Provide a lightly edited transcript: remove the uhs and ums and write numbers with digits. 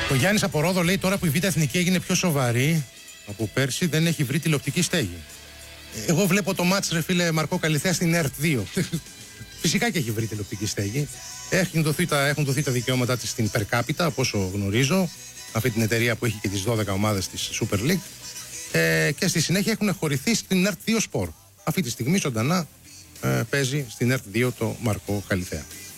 Ο Γιάννης από Ρόδο λέει τώρα που η Β' Εθνική έγινε πιο σοβαρή από πέρσι, δεν έχει βρει τηλεοπτική στέγη. Εγώ βλέπω το μάτς, ρε φίλε Μαρκό Καλυθέα, στην ΕΡΤ 2. Φυσικά και έχει βρει τηλεοπτική στέγη. Έχουν δοθεί τα δικαιώματά της στην Per Capita, από όσο γνωρίζω, αυτή την εταιρεία που έχει και τις 12 ομάδες της Super League. Και στη συνέχεια έχουν χωρηθεί στην ΕΡΤ 2 Sport. Αυτή τη στιγμή ζωντανά παίζει στην ΕΡΤ 2 το Μαρκό Καλυθέα.